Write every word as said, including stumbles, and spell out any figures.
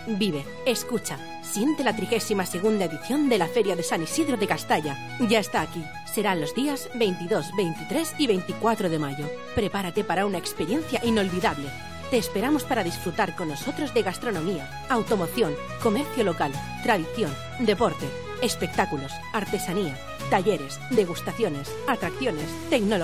Vive, escucha, siente la trigésima segunda edición de la Feria de San Isidro de Castalla. Ya está aquí. Serán los días veintidós, veintitrés y veinticuatro de mayo. Prepárate para una experiencia inolvidable. Te esperamos para disfrutar con nosotros de gastronomía, automoción, comercio local, tradición, deporte, espectáculos, artesanía, talleres, degustaciones, atracciones, tecnología.